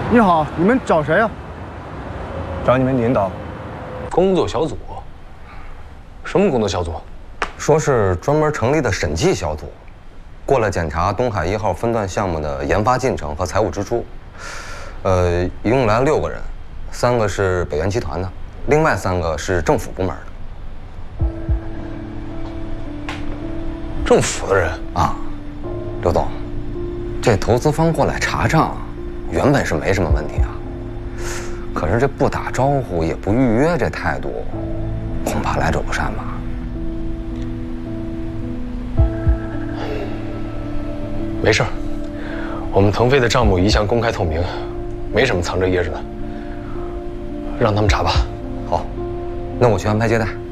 你好，你们找谁呀？ 找你们领导。 工作小组？什么工作小组？ 说是专门成立的审计小组，过来检查东海1号分段项目的研发进程和财务支出。一共来了6个人，3个是北原集团的，另外3个是政府部门的。 政府的人啊，刘总，这投资方过来查账，原本是没什么问题啊。可是这不打招呼也不预约，这态度，恐怕来者不善吧？ 没事儿，我们腾飞的账目一向公开透明，没什么藏着掖着的，让他们查吧。 好，那我去安排接待。